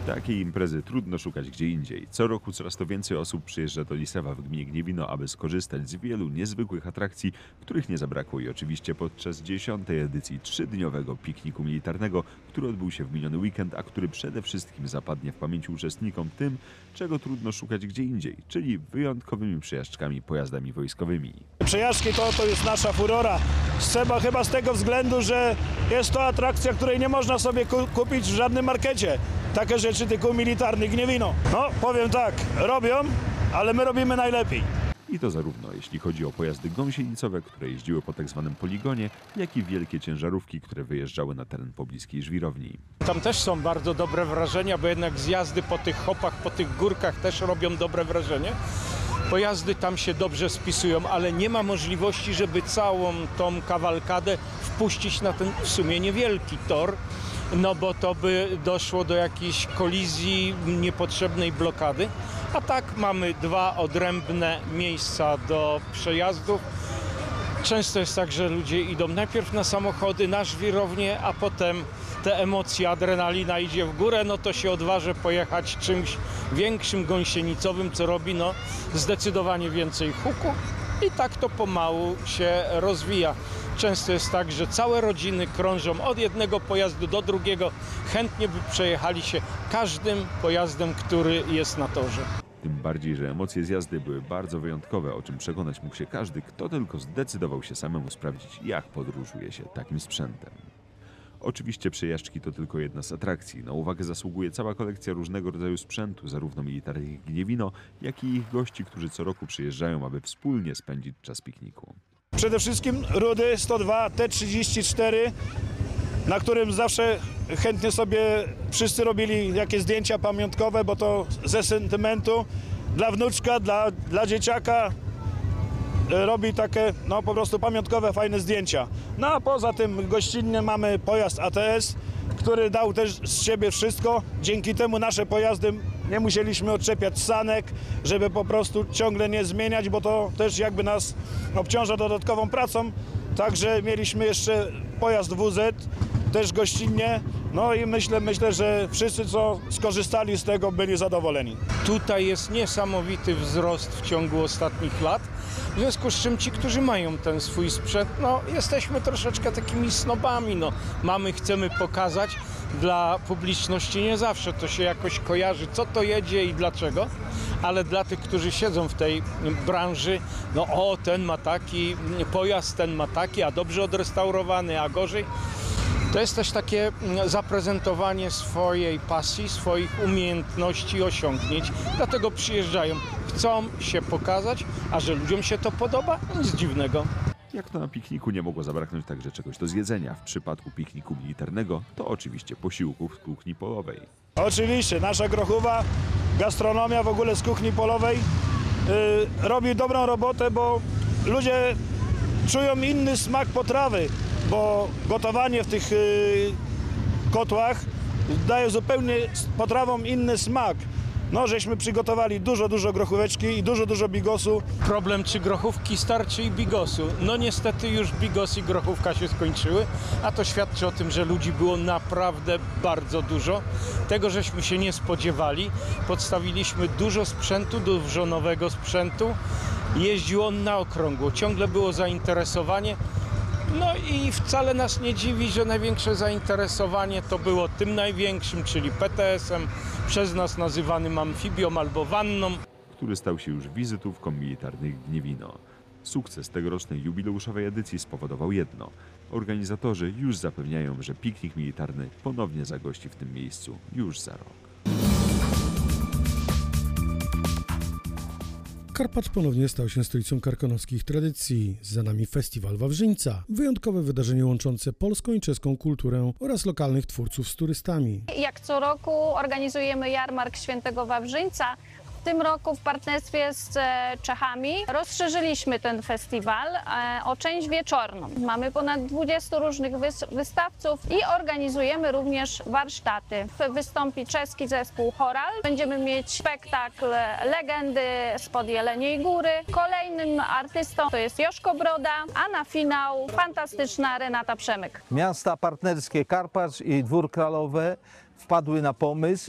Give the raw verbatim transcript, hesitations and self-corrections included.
Takiej imprezy trudno szukać gdzie indziej. Co roku coraz to więcej osób przyjeżdża do Lisewa w gminie Gniewino, aby skorzystać z wielu niezwykłych atrakcji, których nie zabrakło i oczywiście podczas dziesiątej edycji trzydniowego pikniku militarnego, który odbył się w miniony weekend, a który przede wszystkim zapadnie w pamięci uczestnikom tym, czego trudno szukać gdzie indziej, czyli wyjątkowymi przejażdżkami pojazdami wojskowymi. Przejażdżki to, to jest nasza furora. Trzeba chyba z tego względu, że jest to atrakcja, której nie można sobie ku- kupić w żadnym markecie. Takie rzeczy tylko militarny Gniewino. No, powiem tak, robią, ale my robimy najlepiej. I to zarówno jeśli chodzi o pojazdy gąsienicowe, które jeździły po tak zwanym poligonie, jak i wielkie ciężarówki, które wyjeżdżały na teren pobliskiej żwirowni. Tam też są bardzo dobre wrażenia, bo jednak zjazdy po tych hopach, po tych górkach też robią dobre wrażenie. Pojazdy tam się dobrze spisują, ale nie ma możliwości, żeby całą tą kawalkadę wpuścić na ten w sumie niewielki tor, no bo to by doszło do jakiejś kolizji, niepotrzebnej blokady. A tak mamy dwa odrębne miejsca do przejazdów. Często jest tak, że ludzie idą najpierw na samochody, na żwirownię, a potem te emocje, adrenalina idzie w górę, no to się odważę pojechać czymś większym, gąsienicowym, co robi no zdecydowanie więcej huku i tak to pomału się rozwija. Często jest tak, że całe rodziny krążą od jednego pojazdu do drugiego, chętnie by przejechali się każdym pojazdem, który jest na torze. Tym bardziej, że emocje z jazdy były bardzo wyjątkowe, o czym przekonać mógł się każdy, kto tylko zdecydował się samemu sprawdzić, jak podróżuje się takim sprzętem. Oczywiście przejażdżki to tylko jedna z atrakcji. Na uwagę zasługuje cała kolekcja różnego rodzaju sprzętu, zarówno militarnych Gniewino, jak i ich gości, którzy co roku przyjeżdżają, aby wspólnie spędzić czas pikniku. Przede wszystkim Rudy sto dwa T trzydzieści cztery, na którym zawsze chętnie sobie wszyscy robili jakieś zdjęcia pamiątkowe, bo to ze sentymentu dla wnuczka, dla, dla dzieciaka robi takie no po prostu pamiątkowe, fajne zdjęcia. No a poza tym gościnnie mamy pojazd A T S, który dał też z siebie wszystko. Dzięki temu nasze pojazdy nie musieliśmy odczepiać sanek, żeby po prostu ciągle nie zmieniać, bo to też jakby nas obciąża dodatkową pracą. Także mieliśmy jeszcze pojazd W Z, też gościnnie. No i myślę, myślę, że wszyscy, co skorzystali z tego, byli zadowoleni. Tutaj jest niesamowity wzrost w ciągu ostatnich lat, w związku z czym ci, którzy mają ten swój sprzęt, no jesteśmy troszeczkę takimi snobami, no mamy, chcemy pokazać dla publiczności, nie zawsze to się jakoś kojarzy, co to jedzie i dlaczego, ale dla tych, którzy siedzą w tej branży, no o, ten ma taki pojazd, ten ma taki, a dobrze odrestaurowany, a gorzej. To jest też takie zaprezentowanie swojej pasji, swoich umiejętności i osiągnięć. Dlatego przyjeżdżają, chcą się pokazać, a że ludziom się to podoba, nic dziwnego. Jak to na pikniku nie mogło zabraknąć także czegoś do zjedzenia. W przypadku pikniku militarnego to oczywiście posiłków z kuchni polowej. Oczywiście, nasza Grochówa, gastronomia w ogóle z kuchni polowej yy, robi dobrą robotę, bo ludzie czują inny smak potrawy, bo gotowanie w tych yy, kotłach daje zupełnie potrawom inny smak. No, żeśmy przygotowali dużo, dużo grochóweczki i dużo, dużo bigosu. Problem, czy grochówki starczy i bigosu. No niestety już bigos i grochówka się skończyły, a to świadczy o tym, że ludzi było naprawdę bardzo dużo. Tego żeśmy się nie spodziewali. Podstawiliśmy dużo sprzętu, dużo nowego sprzętu. Jeździł on na okrągło, ciągle było zainteresowanie. No i wcale nas nie dziwi, że największe zainteresowanie to było tym największym, czyli P T S-em, przez nas nazywanym amfibią albo wanną, który stał się już wizytówką militarnych Gniewino. Sukces tegorocznej jubileuszowej edycji spowodował jedno. Organizatorzy już zapewniają, że piknik militarny ponownie zagości w tym miejscu już za rok. Karpacz ponownie stał się stolicą karkonoskich tradycji. Za nami festiwal Wawrzyńca. Wyjątkowe wydarzenie łączące polską i czeską kulturę oraz lokalnych twórców z turystami. Jak co roku organizujemy jarmark Świętego Wawrzyńca. W tym roku w partnerstwie z Czechami rozszerzyliśmy ten festiwal o część wieczorną. Mamy ponad dwudziestu różnych wystawców i organizujemy również warsztaty. Wystąpi czeski zespół Choral. Będziemy mieć spektakl Legendy spod Jeleniej Góry. Kolejnym artystą to jest Joszko Broda, a na finał fantastyczna Renata Przemyk. Miasta partnerskie Karpacz i Dwór Kralowe wpadły na pomysł,